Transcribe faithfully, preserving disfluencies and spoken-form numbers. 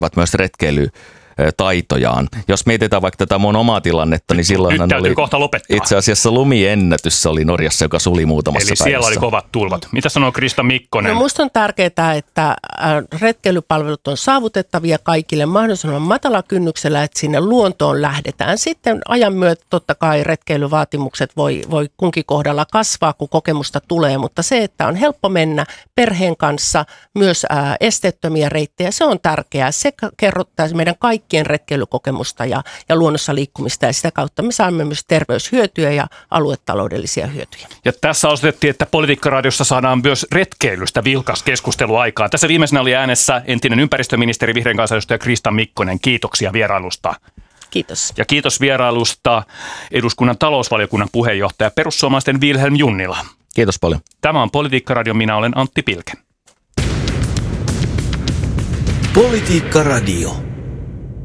myös retkeilytaitojaan. Jos mietitään vaikka tätä mun omaa tilannetta, niin silloin Nyt täytyy oli kohta lopettaa. itse asiassa lumiennätys oli Norjassa, joka suli muutamassa Eli päivässä. siellä oli kovat tulvat. Mitä sanoo Krista Mikkonen? No musta on tärkeää, että retkeilypalvelut on saavutettavia kaikille mahdollisimman matala kynnyksellä, että sinne luontoon lähdetään. Sitten ajan myötä totta kai retkeilyvaatimukset voi, voi kunkin kohdalla kasvaa, kun kokemusta tulee, mutta se, että on helppo mennä perheen kanssa, myös ää, esteettömiä reittejä, se on tärkeää. Se kerrottaa meidän kaikkien retkeilykokemusta ja, ja luonnossa liikkumista ja sitä kautta me saamme myös terveyshyötyjä ja aluetaloudellisia hyötyjä. Ja tässä osoitettiin, että Politiikka-radiossa saadaan myös retkeilystä vilkas keskustelu aikaan. Tässä viimeisenä oli äänessä entinen ympäristöministeri, vihreän kansanedustaja Krista Mikkonen. Kiitoksia vierailusta. Kiitos. Ja kiitos vierailusta eduskunnan talousvaliokunnan puheenjohtaja perussuomalaisten Vilhelm Junnila. Kiitos paljon. Tämä on Politiikka-radio, minä olen Antti Pilke. Politiikka-radio.